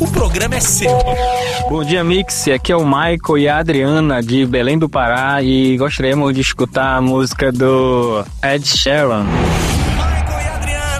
O programa é seu. Bom dia, Mix. Aqui é o Michael e a Adriana de Belém do Pará e gostaríamos de escutar a música do Ed Sheeran.